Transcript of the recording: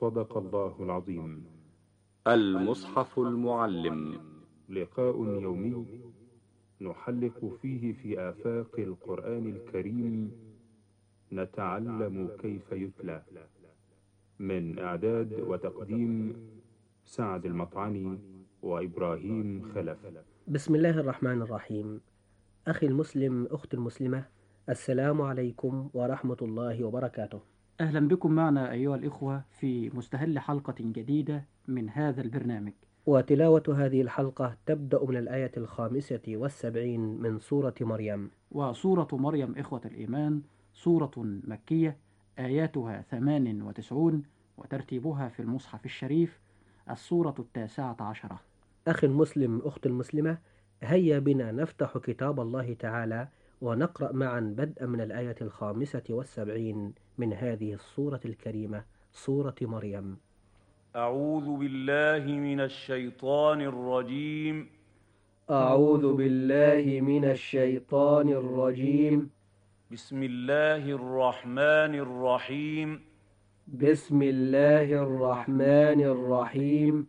صدق الله العظيم. المصحف المعلم. لقاء يومي نحلق فيه في آفاق القرآن الكريم، نتعلم كيف يتلى. من إعداد وتقديم سعد المطعني وإبراهيم خلف. بسم الله الرحمن الرحيم. أخي المسلم، أختي المسلمة، السلام عليكم ورحمة الله وبركاته. أهلا بكم معنا أيها الإخوة في مستهل حلقة جديدة من هذا البرنامج. وتلاوة هذه الحلقة تبدأ من الآية 75 من سورة مريم. وسورة مريم إخوة الإيمان سورة مكية، آياتها 98 وترتيبها في المصحف الشريف السورة 19. أخي المسلم، أختي المسلمة، هيا بنا نفتح كتاب الله تعالى ونقرأ معا بدءا من الآية 75 من هذه السورة الكريمة، سورة مريم. أعوذ بالله من الشيطان الرجيم. أعوذ بالله من الشيطان الرجيم. بسم الله الرحمن الرحيم. بسم الله الرحمن الرحيم.